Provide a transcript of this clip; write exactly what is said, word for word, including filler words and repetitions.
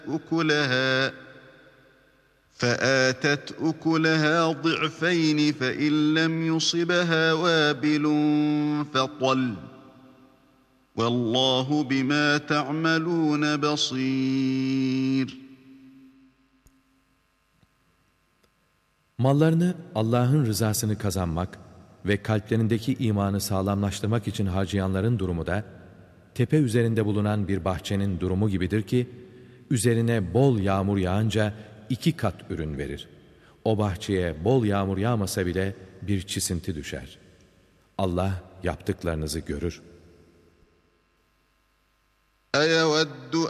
أكلها فآتت أكلها ضعفين فإن لم يصبها وابل فطل والله بما تعملون بصير. Mallarını Allah'ın rızasını kazanmak ve kalplerindeki imanı sağlamlaştırmak için harcayanların durumu da, tepe üzerinde bulunan bir bahçenin durumu gibidir ki, üzerine bol yağmur yağınca iki kat ürün verir. O bahçeye bol yağmur yağmasa bile bir çisinti düşer. Allah yaptıklarınızı görür. أَيَوَدُّ